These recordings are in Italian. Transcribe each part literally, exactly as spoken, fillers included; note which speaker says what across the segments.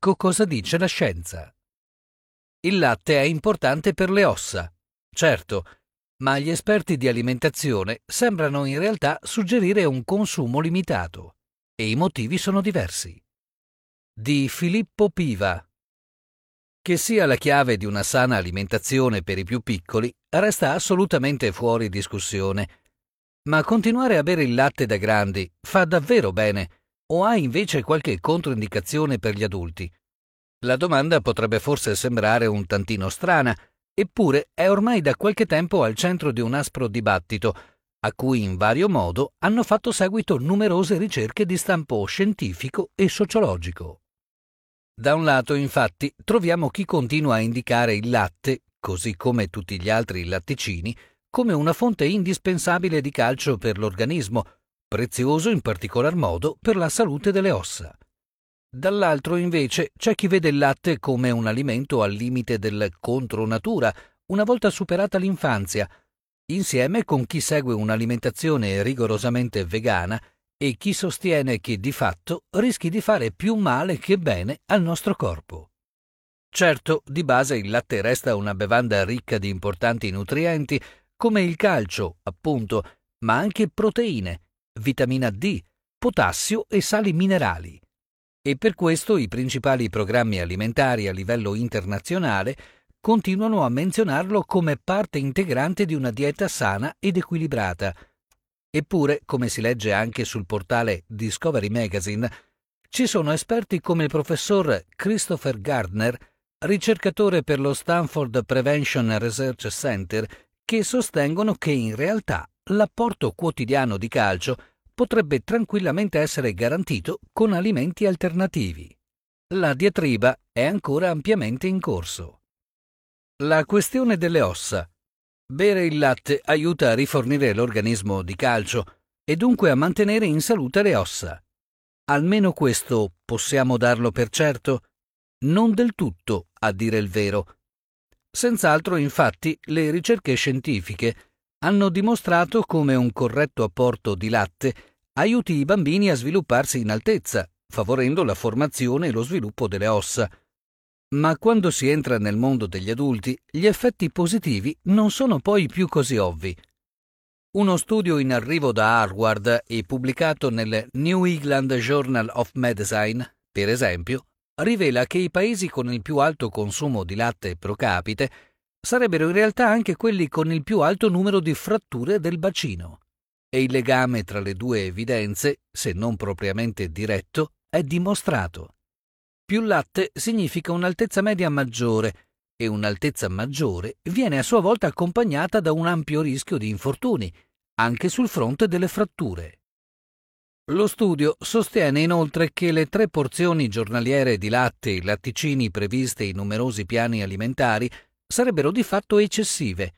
Speaker 1: Ecco cosa dice la scienza. Il latte è importante per le ossa, certo, ma gli esperti di alimentazione sembrano in realtà suggerire un consumo limitato, e i motivi sono diversi. Di Filippo Piva. Che sia la chiave di una sana alimentazione per i più piccoli resta assolutamente fuori discussione. Ma continuare a bere il latte da grandi fa davvero bene o ha invece qualche controindicazione per gli adulti? La domanda potrebbe forse sembrare un tantino strana, eppure è ormai da qualche tempo al centro di un aspro dibattito, a cui in vario modo hanno fatto seguito numerose ricerche di stampo scientifico e sociologico. Da un lato, infatti, troviamo chi continua a indicare il latte, così come tutti gli altri latticini, come una fonte indispensabile di calcio per l'organismo, prezioso in particolar modo per la salute delle ossa. Dall'altro, invece, c'è chi vede il latte come un alimento al limite del contro natura, una volta superata l'infanzia, insieme con chi segue un'alimentazione rigorosamente vegana e chi sostiene che di fatto rischi di fare più male che bene al nostro corpo. Certo, di base il latte resta una bevanda ricca di importanti nutrienti come il calcio, appunto, ma anche proteine, vitamina D, potassio e sali minerali. E per questo i principali programmi alimentari a livello internazionale continuano a menzionarlo come parte integrante di una dieta sana ed equilibrata. Eppure, come si legge anche sul portale Discovery Magazine, ci sono esperti come il professor Christopher Gardner, ricercatore per lo Stanford Prevention Research Center, che sostengono che in realtà l'apporto quotidiano di calcio potrebbe tranquillamente essere garantito con alimenti alternativi. La diatriba è ancora ampiamente in corso. La questione delle ossa. Bere il latte aiuta a rifornire l'organismo di calcio e dunque a mantenere in salute le ossa. Almeno questo possiamo darlo per certo? Non del tutto, a dire il vero. Senz'altro, infatti, le ricerche scientifiche hanno dimostrato come un corretto apporto di latte aiuti i bambini a svilupparsi in altezza, favorendo la formazione e lo sviluppo delle ossa. Ma quando si entra nel mondo degli adulti, gli effetti positivi non sono poi più così ovvi. Uno studio in arrivo da Harvard e pubblicato nel New England Journal of Medicine, per esempio, rivela che i paesi con il più alto consumo di latte pro capite sarebbero in realtà anche quelli con il più alto numero di fratture del bacino. E il legame tra le due evidenze, se non propriamente diretto, è dimostrato. Più latte significa un'altezza media maggiore e un'altezza maggiore viene a sua volta accompagnata da un ampio rischio di infortuni, anche sul fronte delle fratture. Lo studio sostiene inoltre che le tre porzioni giornaliere di latte e latticini previste in numerosi piani alimentari sarebbero di fatto eccessive.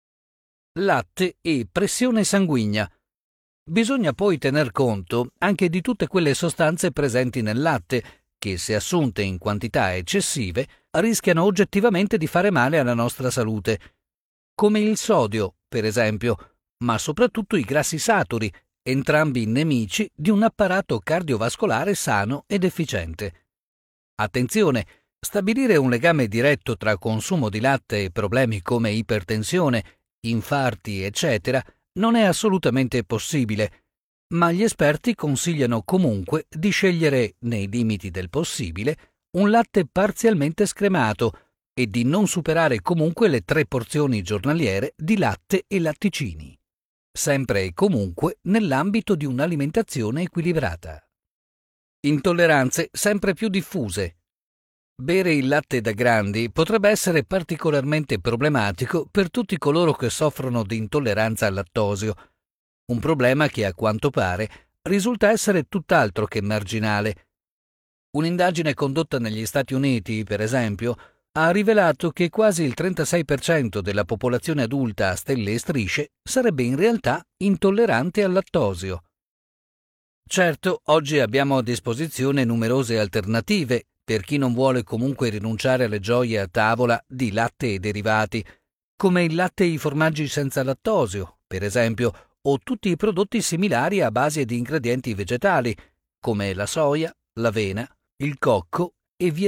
Speaker 1: Latte e pressione sanguigna. Bisogna poi tener conto anche di tutte quelle sostanze presenti nel latte che, se assunte in quantità eccessive, rischiano oggettivamente di fare male alla nostra salute, come il sodio, per esempio, ma soprattutto i grassi saturi, entrambi nemici di un apparato cardiovascolare sano ed efficiente. Attenzione, stabilire un legame diretto tra consumo di latte e problemi come ipertensione, infarti, eccetera, non è assolutamente possibile, ma gli esperti consigliano comunque di scegliere, nei limiti del possibile, un latte parzialmente scremato e di non superare comunque le tre porzioni giornaliere di latte e latticini, sempre e comunque nell'ambito di un'alimentazione equilibrata. Intolleranze sempre più diffuse. Bere il latte da grandi potrebbe essere particolarmente problematico per tutti coloro che soffrono di intolleranza al lattosio, un problema che a quanto pare risulta essere tutt'altro che marginale. Un'indagine condotta negli Stati Uniti, per esempio, ha rivelato che quasi il trentasei per cento della popolazione adulta a stelle e strisce sarebbe in realtà intollerante al lattosio. Certo, oggi abbiamo a disposizione numerose alternative per chi non vuole comunque rinunciare alle gioie a tavola di latte e derivati, come il latte e i formaggi senza lattosio, per esempio, o tutti i prodotti similari a base di ingredienti vegetali, come la soia, l'avena, il cocco e via